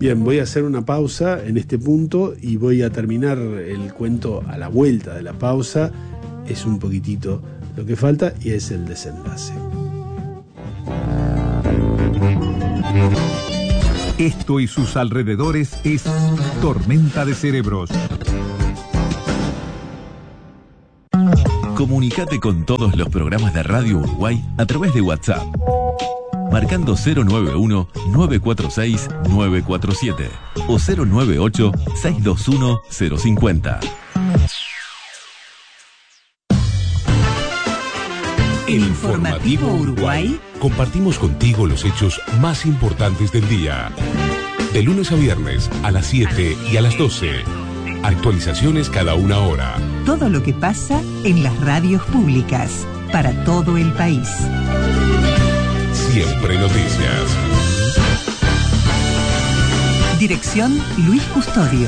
Bien, voy a hacer una pausa en este punto y voy a terminar el cuento a la vuelta de la pausa. Es un poquitito lo que falta y es el desenlace. Esto y sus alrededores es Tormenta de Cerebros. Comunicate con todos los programas de Radio Uruguay a través de WhatsApp, marcando 091-946-947 o 098-621-050. En Informativo Uruguay compartimos contigo los hechos más importantes del día. De lunes a viernes a las 7 y a las 12. Actualizaciones cada una hora. Todo lo que pasa en las radios públicas para todo el país. Siempre noticias. Dirección Luis Custodio.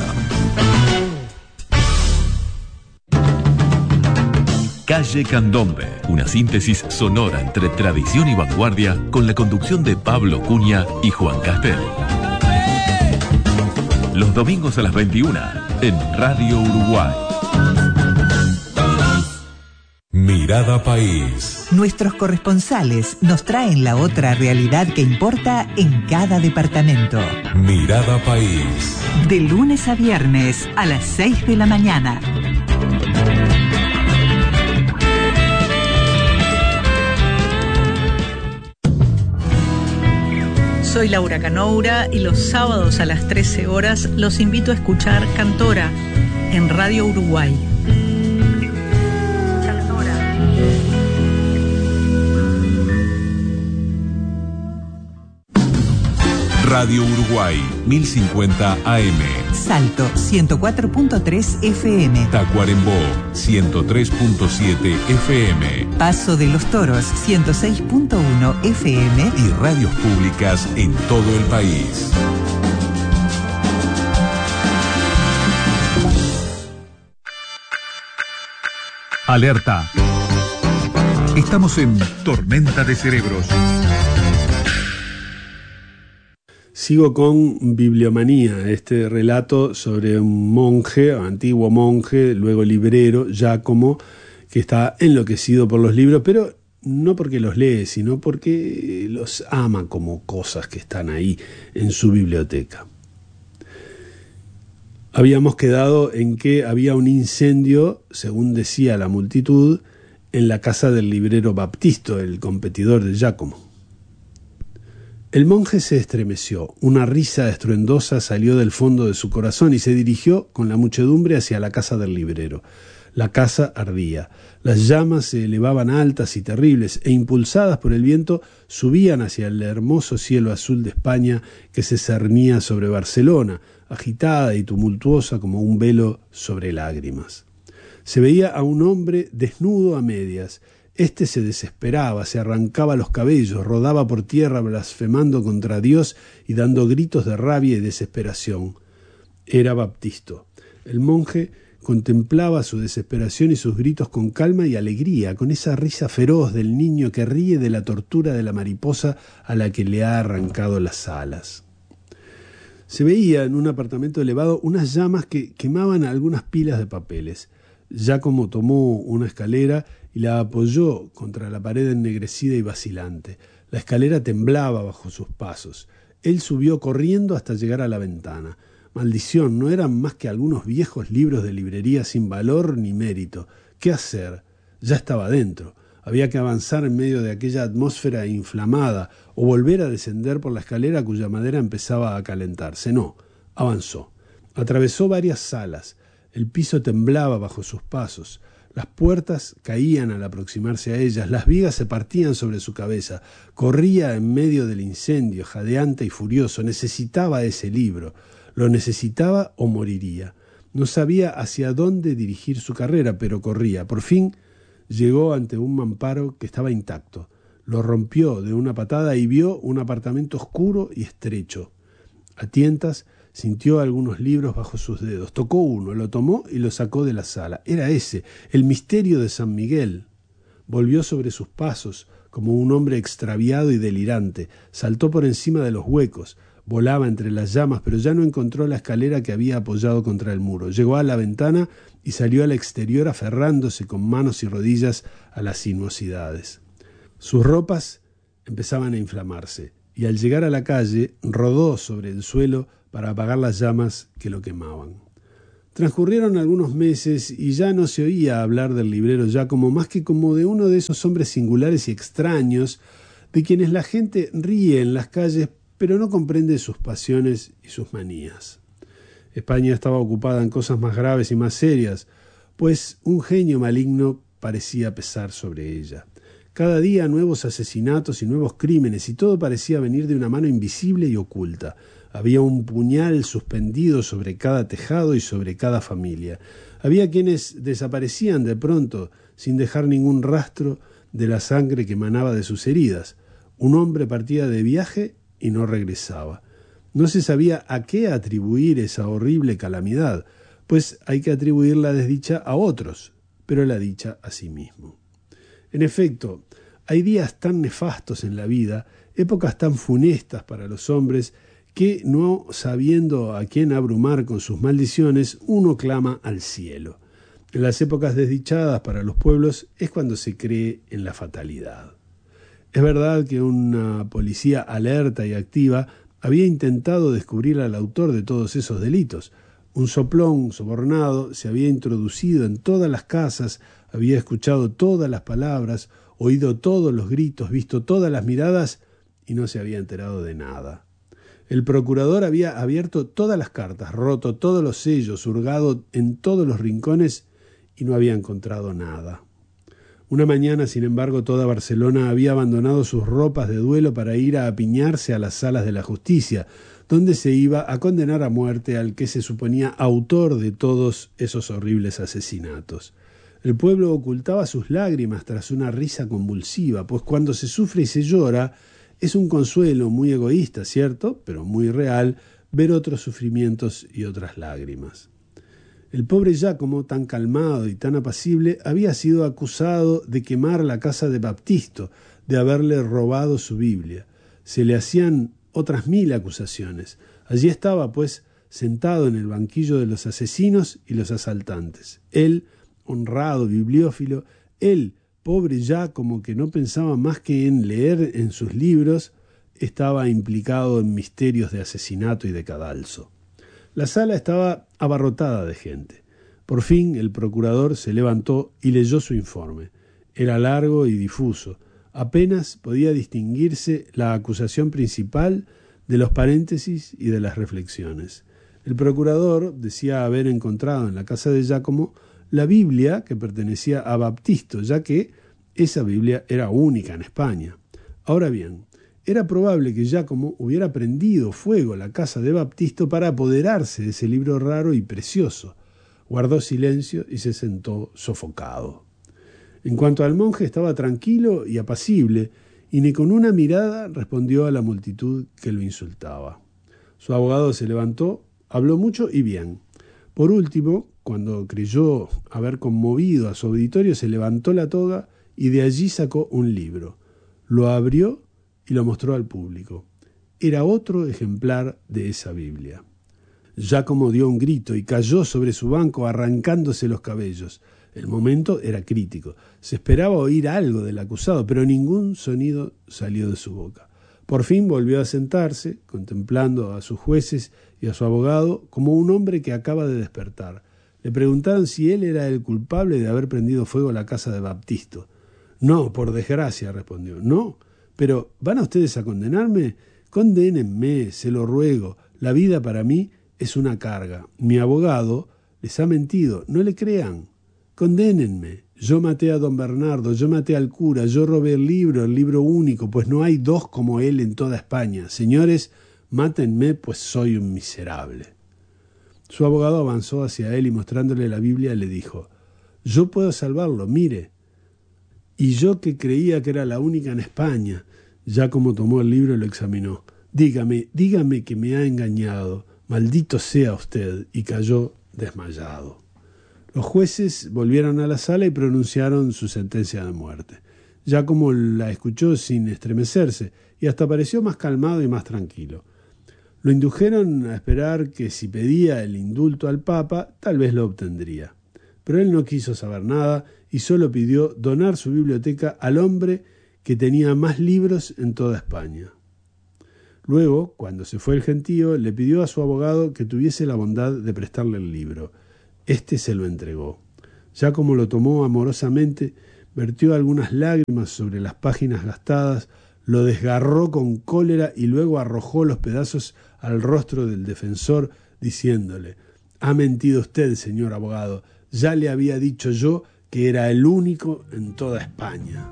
Calle Candombe, una síntesis sonora entre tradición y vanguardia con la conducción de Pablo Cunha y Juan Castel. Los domingos a las 21 en Radio Uruguay. Mirada País. Nuestros corresponsales nos traen la otra realidad que importa en cada departamento. Mirada País. De lunes a viernes a las 6 de la mañana. Soy Laura Canoura y los sábados a las 13 horas los invito a escuchar Cantora en Radio Uruguay. Radio Uruguay, 1050 AM. Salto, 104.3 FM. Tacuarembó, 103.7 FM. Paso de los Toros, 106.1 FM. Y radios públicas en todo el país. Alerta. Estamos en Tormenta de Cerebros. Sigo con Bibliomanía, este relato sobre un monje, antiguo monje, luego librero, Giacomo, que está enloquecido por los libros, pero no porque los lee, sino porque los ama como cosas que están ahí en su biblioteca. Habíamos quedado en que había un incendio, según decía la multitud, en la casa del librero Baptisto, el competidor de Giacomo. El monje se estremeció, una risa estruendosa salió del fondo de su corazón y se dirigió con la muchedumbre hacia la casa del librero. La casa ardía, las llamas se elevaban altas y terribles e impulsadas por el viento subían hacia el hermoso cielo azul de España que se cernía sobre Barcelona, agitada y tumultuosa como un velo sobre lágrimas. Se veía a un hombre desnudo a medias. Este se desesperaba, se arrancaba los cabellos, rodaba por tierra blasfemando contra Dios y dando gritos de rabia y desesperación. Era Baptisto. El monje contemplaba su desesperación y sus gritos con calma y alegría, con esa risa feroz del niño que ríe de la tortura de la mariposa a la que le ha arrancado las alas. Se veía en un apartamento elevado unas llamas que quemaban algunas pilas de papeles. Giacomo tomó una escalera y la apoyó contra la pared ennegrecida y vacilante. La escalera temblaba bajo sus pasos. Él subió corriendo hasta llegar a la ventana. Maldición, no eran más que algunos viejos libros de librería sin valor ni mérito. ¿Qué hacer? Ya estaba dentro. Había que avanzar en medio de aquella atmósfera inflamada o volver a descender por la escalera cuya madera empezaba a calentarse. No, avanzó. Atravesó varias salas. El piso temblaba bajo sus pasos. Las puertas caían al aproximarse a ellas, las vigas se partían sobre su cabeza. Corría en medio del incendio, jadeante y furioso. Necesitaba ese libro. Lo necesitaba o moriría. No sabía hacia dónde dirigir su carrera, pero corría. Por fin llegó ante un mamparo que estaba intacto. Lo rompió de una patada y vio un apartamento oscuro y estrecho. A tientas sintió algunos libros bajo sus dedos. Tocó uno, lo tomó y lo sacó de la sala. Era ese, el misterio de San Miguel. Volvió sobre sus pasos como un hombre extraviado y delirante. Saltó por encima de los huecos. volaba entre las llamas, pero ya no encontró la escalera que había apoyado contra el muro. Llegó a la ventana y salió al exterior aferrándose con manos y rodillas a las sinuosidades. Sus ropas empezaban a inflamarse y al llegar a la calle rodó sobre el suelo para apagar las llamas que lo quemaban. Transcurrieron algunos meses y ya no se oía hablar del librero Giacomo más que como de uno de esos hombres singulares y extraños de quienes la gente ríe en las calles pero no comprende sus pasiones y sus manías. España estaba ocupada en cosas más graves y más serias, pues un genio maligno parecía pesar sobre ella. Cada día nuevos asesinatos y nuevos crímenes, y todo parecía venir de una mano invisible y oculta. Había un puñal suspendido sobre cada tejado y sobre cada familia. Había quienes desaparecían de pronto, sin dejar ningún rastro de la sangre que emanaba de sus heridas. Un hombre partía de viaje y no regresaba. No se sabía a qué atribuir esa horrible calamidad, pues hay que atribuir la desdicha a otros, pero la dicha a sí mismo. En efecto, hay días tan nefastos en la vida, épocas tan funestas para los hombres, que, no sabiendo a quién abrumar con sus maldiciones, uno clama al cielo. En las épocas desdichadas para los pueblos es cuando se cree en la fatalidad. Es verdad que una policía alerta y activa había intentado descubrir al autor de todos esos delitos. Un soplón sobornado se había introducido en todas las casas, había escuchado todas las palabras, oído todos los gritos, visto todas las miradas y no se había enterado de nada. El procurador había abierto todas las cartas, roto todos los sellos, hurgado en todos los rincones y no había encontrado nada. Una mañana, sin embargo, toda Barcelona había abandonado sus ropas de duelo para ir a apiñarse a las salas de la justicia, donde se iba a condenar a muerte al que se suponía autor de todos esos horribles asesinatos. El pueblo ocultaba sus lágrimas tras una risa convulsiva, pues cuando se sufre y se llora, es un consuelo muy egoísta, ¿cierto?, pero muy real, ver otros sufrimientos y otras lágrimas. El pobre Giacomo, tan calmado y tan apacible, había sido acusado de quemar la casa de Baptisto, de haberle robado su Biblia. Se le hacían otras 1000 acusaciones. Allí estaba, pues, sentado en el banquillo de los asesinos y los asaltantes. Él, honrado bibliófilo, él, pobre Giacomo, que no pensaba más que en leer en sus libros, estaba implicado en misterios de asesinato y de cadalso. La sala estaba abarrotada de gente. Por fin el procurador se levantó y leyó su informe. Era largo y difuso. Apenas podía distinguirse la acusación principal de los paréntesis y de las reflexiones. El procurador decía haber encontrado en la casa de Giacomo la Biblia que pertenecía a Baptisto, ya que esa Biblia era única en España. Ahora bien, era probable que Giacomo hubiera prendido fuego la casa de Baptisto para apoderarse de ese libro raro y precioso. Guardó silencio y se sentó sofocado. En cuanto al monje, estaba tranquilo y apacible, y ni con una mirada respondió a la multitud que lo insultaba. Su abogado se levantó, habló mucho y bien. Por último, cuando creyó haber conmovido a su auditorio, se levantó la toga y de allí sacó un libro. Lo abrió y lo mostró al público. Era otro ejemplar de esa Biblia. Giacomo dio un grito y cayó sobre su banco arrancándose los cabellos. El momento era crítico. Se esperaba oír algo del acusado, pero ningún sonido salió de su boca. Por fin volvió a sentarse, contemplando a sus jueces y a su abogado como un hombre que acaba de despertar. Le preguntaron si él era el culpable de haber prendido fuego a la casa de Baptisto. No, por desgracia, respondió. No, pero ¿van a ustedes a condenarme? Condénenme, se lo ruego. La vida para mí es una carga. Mi abogado les ha mentido, no le crean. Condénenme. Yo maté a don Bernardo, yo maté al cura, yo robé el libro único, pues no hay dos como él en toda España. Señores, mátenme, pues soy un miserable. Su abogado avanzó hacia él y mostrándole la Biblia le dijo: yo puedo salvarlo, mire. Y yo que creía que era la única en España. Giacomo tomó el libro y lo examinó. Dígame que me ha engañado. Maldito sea usted. Y cayó desmayado. Los jueces volvieron a la sala y pronunciaron su sentencia de muerte. Giacomo la escuchó sin estremecerse y hasta pareció más calmado y más tranquilo. Lo indujeron a esperar que si pedía el indulto al Papa, tal vez lo obtendría. Pero él no quiso saber nada y solo pidió donar su biblioteca al hombre que tenía más libros en toda España. Luego, cuando se fue el gentío, le pidió a su abogado que tuviese la bondad de prestarle el libro. Este se lo entregó. Giacomo lo tomó amorosamente, vertió algunas lágrimas sobre las páginas gastadas, lo desgarró con cólera y luego arrojó los pedazos al rostro del defensor, diciéndole: «Ha mentido usted, señor abogado. Ya le había dicho yo que era el único en toda España».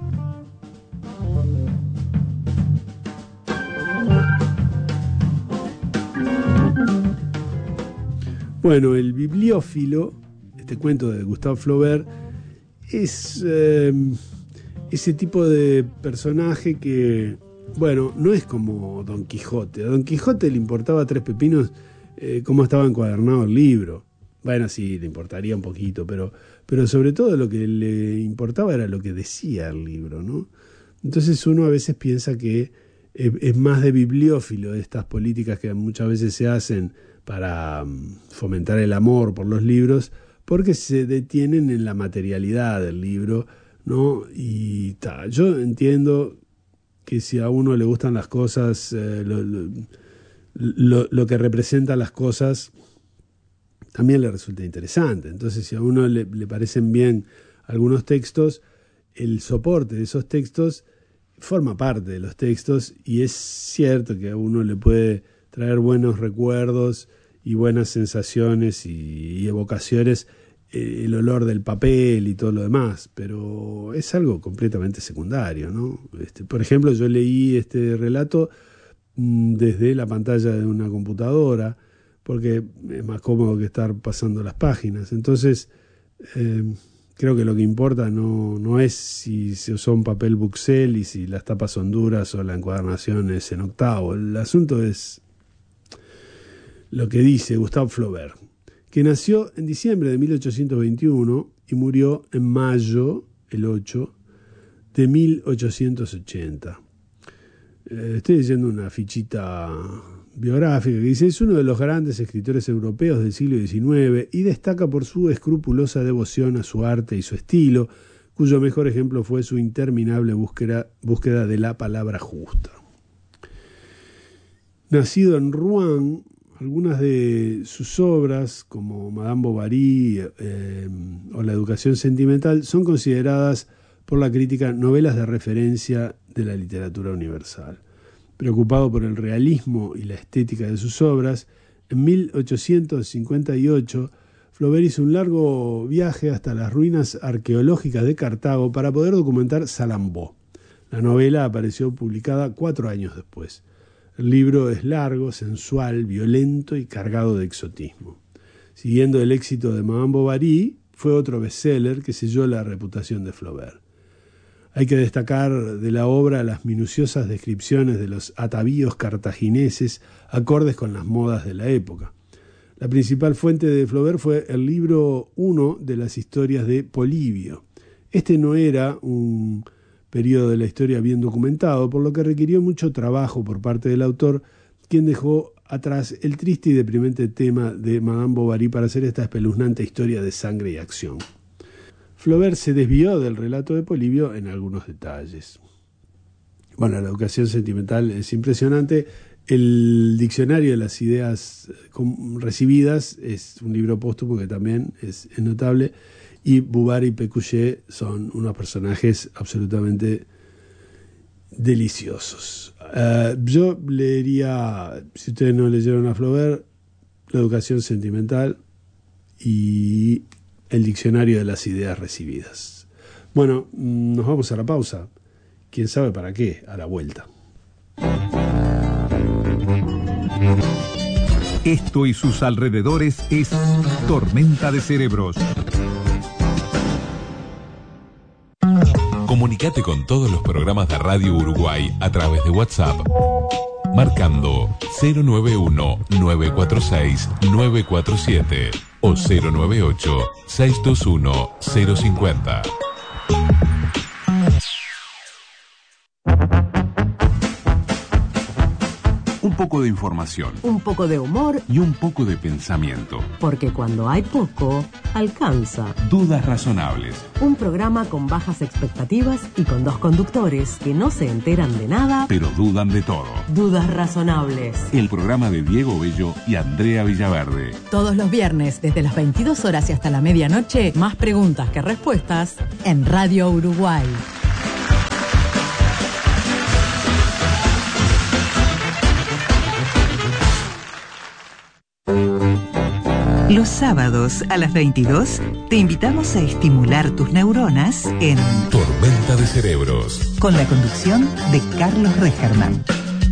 Bueno, el bibliófilo, este cuento de Gustave Flaubert, es ese tipo de personaje que, bueno, no es como Don Quijote. A Don Quijote le importaba tres pepinos cómo estaba encuadernado el libro. Bueno, sí, le importaría un poquito, pero sobre todo lo que le importaba era lo que decía el libro, ¿no? Entonces uno a veces piensa que es más de bibliófilo de estas políticas que muchas veces se hacen para fomentar el amor por los libros, porque se detienen en la materialidad del libro, ¿no? Y yo entiendo que si a uno le gustan las cosas, lo que representan las cosas, también le resulta interesante. Entonces, si a uno le parecen bien algunos textos, el soporte de esos textos forma parte de los textos, y es cierto que a uno le puede traer buenos recuerdos y buenas sensaciones y evocaciones, el olor del papel y todo lo demás, pero es algo completamente secundario, ¿no? Por ejemplo, yo leí este relato desde la pantalla de una computadora, porque es más cómodo que estar pasando las páginas. Entonces, creo que lo que importa no es si se usó un papel buxel y si las tapas son duras o la encuadernación es en octavo. El asunto es lo que dice Gustave Flaubert, que nació en diciembre de 1821 y murió en mayo, el 8, de 1880. Estoy leyendo una fichita biográfica que dice: es uno de los grandes escritores europeos del siglo XIX y destaca por su escrupulosa devoción a su arte y su estilo, cuyo mejor ejemplo fue su interminable búsqueda de la palabra justa. Nacido en Rouen, algunas de sus obras, como Madame Bovary o La educación sentimental, son consideradas por la crítica novelas de referencia de la literatura universal. Preocupado por el realismo y la estética de sus obras, en 1858 Flaubert hizo un largo viaje hasta las ruinas arqueológicas de Cartago para poder documentar Salambó. La novela apareció publicada 4 años después. El libro es largo, sensual, violento y cargado de exotismo. Siguiendo el éxito de Madame Bovary, fue otro bestseller que selló la reputación de Flaubert. Hay que destacar de la obra las minuciosas descripciones de los atavíos cartagineses acordes con las modas de la época. La principal fuente de Flaubert fue el libro 1 de las historias de Polibio. Este no era un periodo de la historia bien documentado, por lo que requirió mucho trabajo por parte del autor, quien dejó atrás el triste y deprimente tema de Madame Bovary para hacer esta espeluznante historia de sangre y acción. Flaubert se desvió del relato de Polibio en algunos detalles. Bueno, La educación sentimental es impresionante. El diccionario de las ideas recibidas es un libro póstumo que también es notable, y Bouvard y Pécuchet son unos personajes absolutamente deliciosos. Yo leería, si ustedes no leyeron a Flaubert, La educación sentimental y El diccionario de las ideas recibidas. Bueno, nos vamos a la pausa. ¿Quién sabe para qué? A la vuelta. Esto y sus alrededores es Tormenta de Cerebros. Comunicate con todos los programas de Radio Uruguay a través de WhatsApp, marcando 091-946-947 o 098-621-050. Un Un poco de información. Un poco de humor. Y un poco de pensamiento. Porque cuando hay poco, alcanza. Dudas razonables. Un programa con bajas expectativas y con dos conductores que no se enteran de nada, pero dudan de todo. Dudas razonables. El programa de Diego Bello y Andrea Villaverde. Todos los viernes, desde las 22 horas y hasta la medianoche, más preguntas que respuestas en Radio Uruguay. Los sábados a las 22 te invitamos a estimular tus neuronas en Tormenta de Cerebros, con la conducción de Carlos Regerman.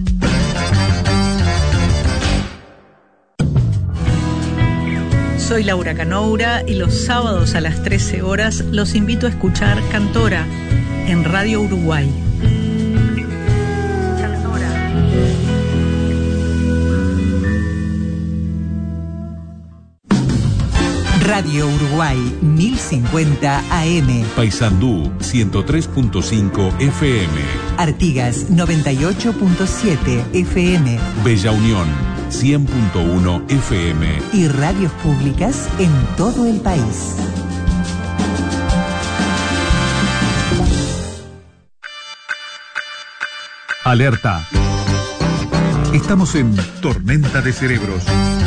Soy Laura Canoura y los sábados a las 13 horas los invito a escuchar Cantora en Radio Uruguay. Radio Uruguay 1050 AM. Paysandú 103.5 FM. Artigas 98.7 FM. Bella Unión 100.1 FM. Y radios públicas en todo el país. Alerta. Estamos en Tormenta de Cerebros.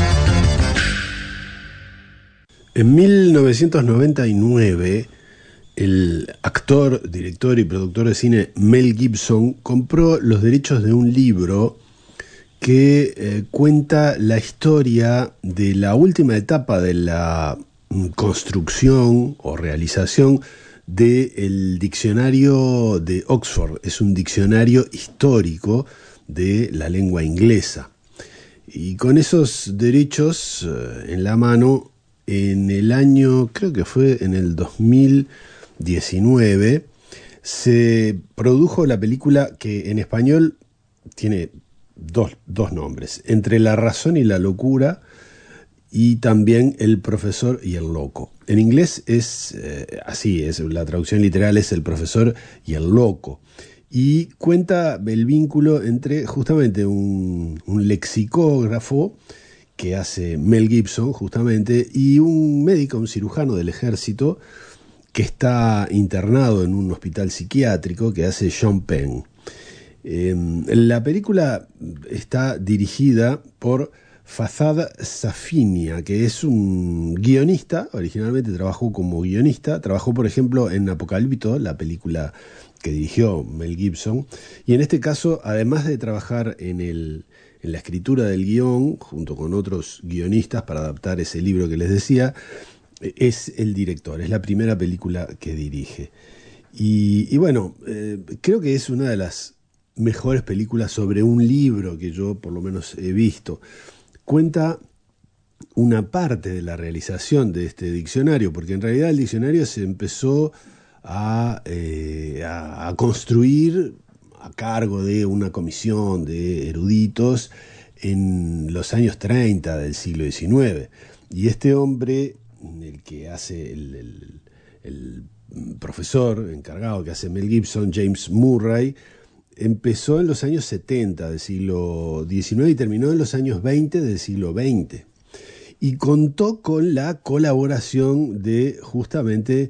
En 1999, el actor, director y productor de cine Mel Gibson compró los derechos de un libro que cuenta la historia de la última etapa de la construcción o realización del diccionario de Oxford. Es un diccionario histórico de la lengua inglesa. Y con esos derechos en la mano, en el año, creo que fue en el 2019, se produjo la película que en español tiene dos nombres: Entre la razón y la locura, y también El profesor y el loco. En inglés es así, la traducción literal es El profesor y el loco. Y cuenta el vínculo entre justamente un lexicógrafo que hace Mel Gibson justamente, y un médico, un cirujano del ejército que está internado en un hospital psiquiátrico, que hace Sean Penn. La película está dirigida por Fazad Safinia, que es un guionista. Originalmente trabajó como guionista, trabajó por ejemplo en Apocalipto, la película que dirigió Mel Gibson, y en este caso, además de trabajar en la escritura del guión, junto con otros guionistas para adaptar ese libro que les decía, es el director, es la primera película que dirige. Y bueno, creo que es una de las mejores películas sobre un libro que yo por lo menos he visto. Cuenta una parte de la realización de este diccionario, porque en realidad el diccionario se empezó a construir a cargo de una comisión de eruditos en los años 30 del siglo XIX. Y este hombre, el que hace el profesor encargado que hace Mel Gibson, James Murray, empezó en los años 70 del siglo XIX y terminó en los años 20 del siglo XX. Y contó con la colaboración de justamente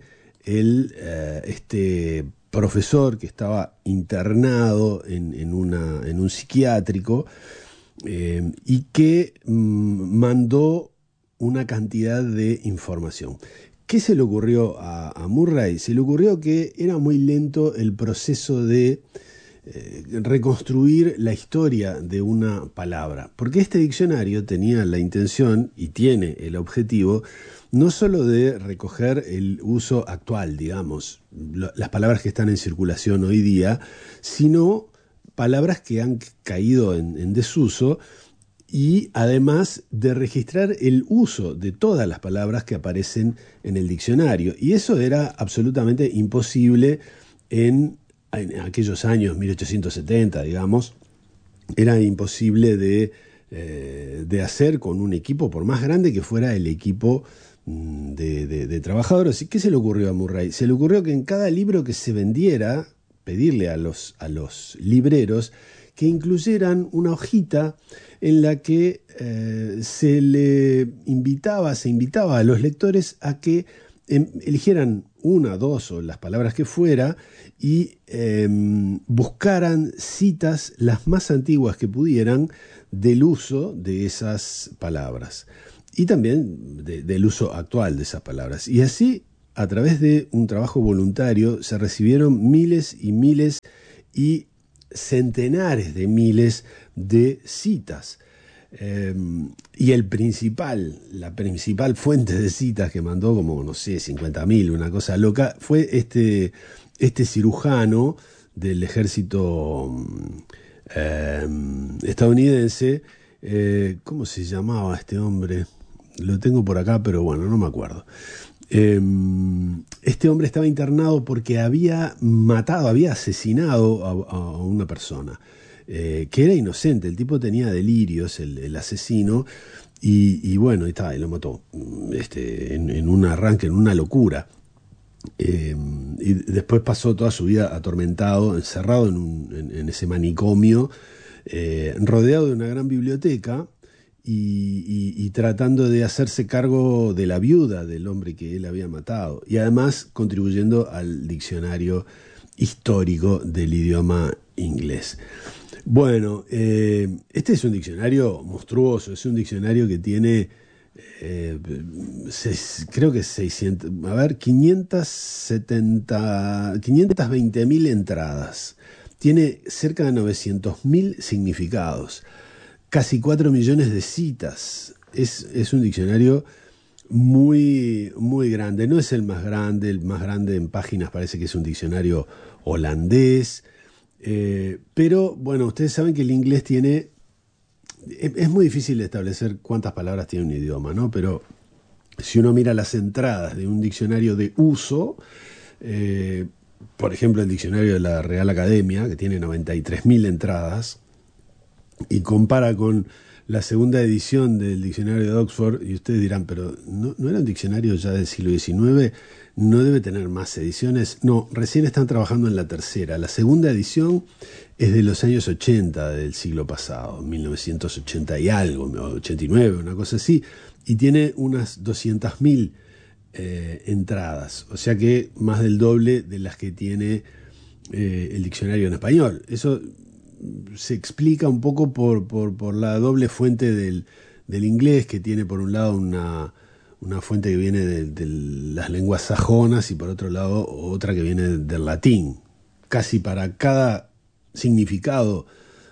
este profesor que estaba internado en un psiquiátrico, y que mandó una cantidad de información. ¿Qué se le ocurrió a Murray? Se le ocurrió que era muy lento el proceso de reconstruir la historia de una palabra, porque este diccionario tenía la intención y tiene el objetivo no solo de recoger el uso actual, digamos, las palabras que están en circulación hoy día, sino palabras que han caído en desuso, y además de registrar el uso de todas las palabras que aparecen en el diccionario. Y eso era absolutamente imposible en aquellos años, 1870, digamos. Era imposible de hacer con un equipo, por más grande que fuera el equipo de trabajadores. ¿Y qué se le ocurrió a Murray? Se le ocurrió que en cada libro que se vendiera, pedirle a los libreros que incluyeran una hojita en la que se invitaba a los lectores a que eligieran una, dos o las palabras que fuera y buscaran citas las más antiguas que pudieran del uso de esas palabras y también del uso actual de esas palabras. Y así, a través de un trabajo voluntario, se recibieron miles y miles y centenares de miles de citas. Y la principal fuente de citas que mandó, como, no sé, 50.000, una cosa loca, fue este cirujano del ejército estadounidense. ¿Cómo se llamaba este hombre? Lo tengo por acá, pero bueno, no me acuerdo. Este hombre estaba internado porque había asesinado a una persona. Que era inocente, el tipo tenía delirios, el asesino, y bueno, y lo mató en un arranque, en una locura. Y después pasó toda su vida atormentado, encerrado en ese manicomio, rodeado de una gran biblioteca y tratando de hacerse cargo de la viuda del hombre que él había matado, y además contribuyendo al diccionario histórico del idioma inglés. Bueno, este es un diccionario monstruoso, es un diccionario que tiene, creo que 520.000 entradas, tiene cerca de 900.000 significados, casi 4 millones de citas. Es un diccionario muy, muy grande, no es el más grande en páginas parece que es un diccionario holandés. Pero bueno, ustedes saben que el inglés es muy difícil de establecer cuántas palabras tiene un idioma, ¿no? Pero si uno mira las entradas de un diccionario de uso, por ejemplo el diccionario de la Real Academia, que tiene 93.000 entradas, y compara con la segunda edición del diccionario de Oxford, y ustedes dirán, pero ¿no era un diccionario ya del siglo XIX? ¿No debe tener más ediciones? No, recién están trabajando en la tercera. La segunda edición es de los años 80 del siglo pasado, 1980 y algo, 89, una cosa así, y tiene unas 200.000 entradas, o sea que más del doble de las que tiene el diccionario en español. Eso se explica un poco por la doble fuente del inglés, que tiene por un lado una fuente que viene de las lenguas sajonas y por otro lado otra que viene del latín. Casi para cada significado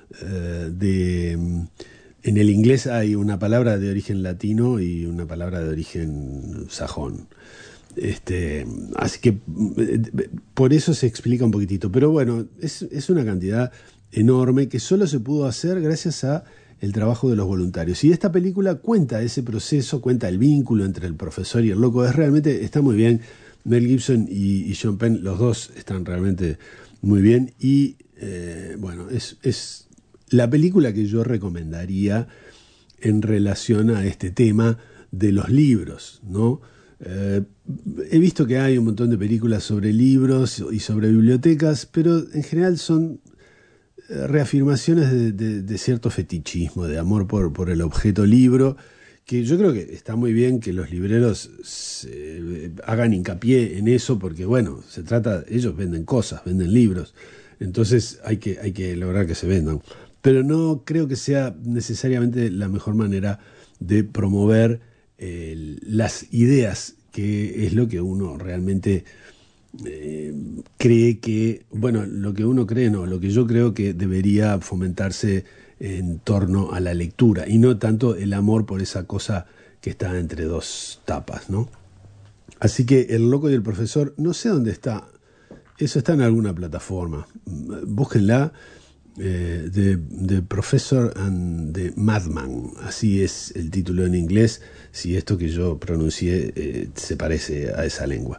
en el inglés hay una palabra de origen latino y una palabra de origen sajón. Así que por eso se explica un poquitito. Pero bueno, es una cantidad enorme que solo se pudo hacer gracias a el trabajo de los voluntarios. Y esta película cuenta ese proceso, cuenta el vínculo entre el profesor y el loco. Realmente está muy bien. Mel Gibson y Sean Penn, los dos están realmente muy bien. Y bueno, es la película que yo recomendaría en relación a este tema de los libros, ¿no? He visto que hay un montón de películas sobre libros y sobre bibliotecas, pero en general son reafirmaciones de cierto fetichismo, de amor por el objeto libro, que yo creo que está muy bien que los libreros hagan hincapié en eso, porque bueno, ellos venden cosas, venden libros, entonces hay que lograr que se vendan. Pero no creo que sea necesariamente la mejor manera de promover las ideas, que es lo que uno realmente cree que, bueno, lo que uno cree no, lo que yo creo que debería fomentarse en torno a la lectura y no tanto el amor por esa cosa que está entre dos tapas, ¿no? Así que El loco y el profesor, no sé dónde está, eso está en alguna plataforma, búsquenla. The Professor and the Madman, así es el título en inglés, si esto que yo pronuncié se parece a esa lengua.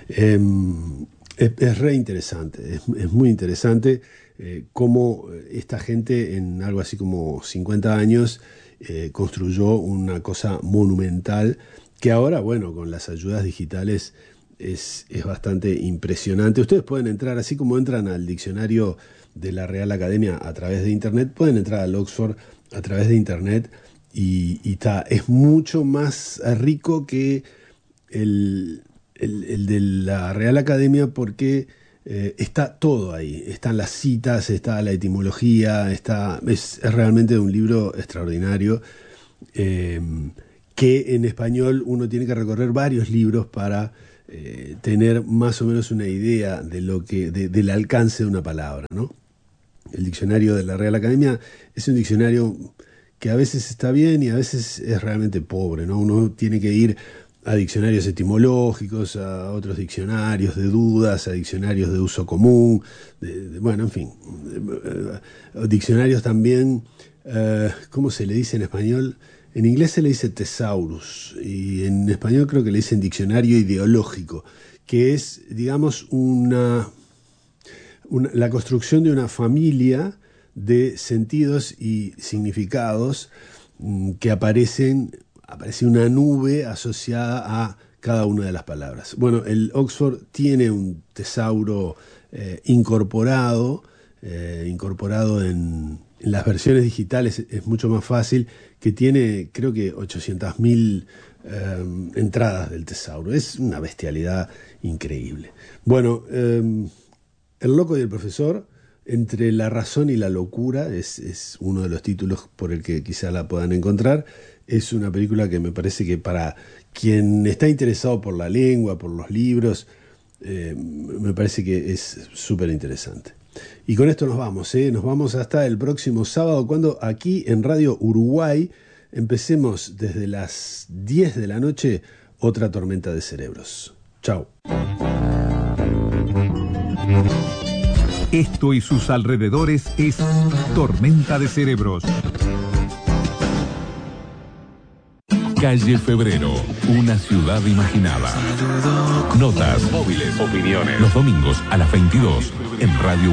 Es re interesante, es muy interesante cómo esta gente en algo así como 50 años construyó una cosa monumental que ahora, bueno, con las ayudas digitales es bastante impresionante. Ustedes pueden entrar, así como entran al diccionario de la Real Academia a través de Internet, pueden entrar al Oxford a través de Internet y es mucho más rico que el de la Real Academia, porque está todo ahí, están las citas, está la etimología, es realmente un libro extraordinario, que en español uno tiene que recorrer varios libros para tener más o menos una idea de del alcance de una palabra, ¿no? El diccionario de la Real Academia es un diccionario que a veces está bien y a veces es realmente pobre, ¿no? Uno tiene que ir a diccionarios etimológicos, a otros diccionarios de dudas, a diccionarios de uso común, bueno, en fin, diccionarios también, ¿cómo se le dice en español? En inglés se le dice thesaurus, y en español creo que le dicen diccionario ideológico, que es, digamos, la construcción de una familia de sentidos y significados que aparece una nube asociada a cada una de las palabras. Bueno, el Oxford tiene un tesauro incorporado en las versiones digitales, es mucho más fácil, que tiene creo que 800.000 entradas del tesauro. Es una bestialidad increíble. Bueno, El loco y el profesor, entre la razón y la locura, es uno de los títulos por el que quizá la puedan encontrar. Es una película que me parece que para quien está interesado por la lengua, por los libros, me parece que es súper interesante. Y con esto nos vamos hasta el próximo sábado, cuando aquí en Radio Uruguay empecemos desde las 10 de la noche otra tormenta de cerebros. Chao. Esto y sus alrededores es Tormenta de Cerebros. Calle Febrero, una ciudad imaginada. Notas, móviles, opiniones. Los domingos a las 22 en Radio